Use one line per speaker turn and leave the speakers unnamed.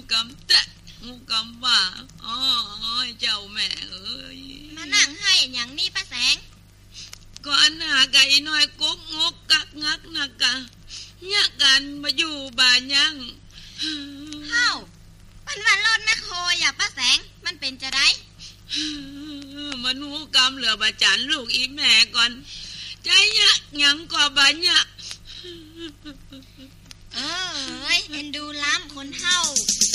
กำแตะงูกำว่าอ๋อเจ้าแม่เอ้ย
มานั่งให้อย่างนี้ป้าแสง
ก่อนหาไก่น้อยกุ๊กงกกักงักนะกะเนี่ยกันมาอยู่บ้านยัง
เฮ้าวันรถแมคโครอย่าป้าแสงมันเป็นจะได้
มันหูกำเหลือบาจันลูกอีแม่ก่อนใจเนี่ยยังกว่าบ้านเนี่ย
เอ็นดูล้ำคนเฒ่า